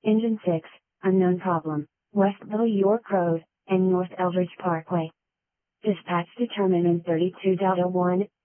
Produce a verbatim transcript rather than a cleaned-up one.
Engine six, unknown problem, Westville York Road, and North Eldridge Parkway. Dispatch determinant thirty-two point oh one,